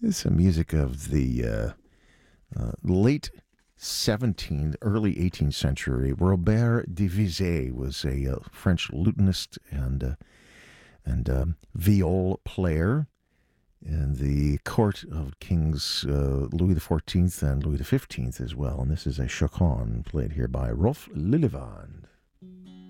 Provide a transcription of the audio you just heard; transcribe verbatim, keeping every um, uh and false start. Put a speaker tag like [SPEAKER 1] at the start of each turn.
[SPEAKER 1] This is some music of the uh, uh, late seventeenth, early eighteenth century. Robert Divisé was a uh, French lutenist and uh, and um, viol player in the court of Kings uh, Louis the Fourteenth and Louis the Fifteenth as well. And this is a chaconne played here by Rolf Lillevand.